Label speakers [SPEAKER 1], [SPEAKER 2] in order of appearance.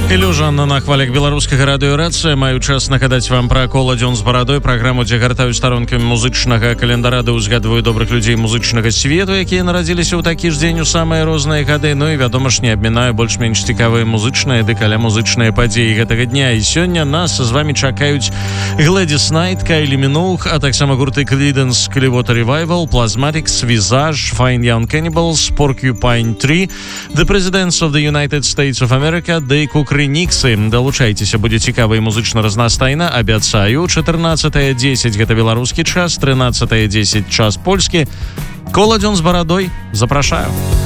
[SPEAKER 1] Ілюжан на хвалях беларускага радыёрацыя. Маю час нагадаць вам пра кола дзён з барадой, праграму, дзе гартаю старонкамі музычнага календара, да ўзгадваю добрых людзей музычнага свету, якія нарадзіліся ў такі ж дзень у самыя розныя гады. Ну і вядома ж, не абмінаю больш-менш цікавыя музычныя ды каля музычныя падзеі гэтага дня. І сёння нас з вамі чакаюць Gladys Knight, Kylie Minogue, а таксама гурты Creedence Clearwater Revival, Plasmatics, Visage, Fine Young Cannibals, Porcupine Tree, The Presidents of the United States of America, ды Кукрыніксы. Далучайцеся, будзе цікава і музычна разнастайна. Абяцаю, 14:10 гэта беларускі час, 13:10 час польскі. Кола дзён з барадой. Запрашаю.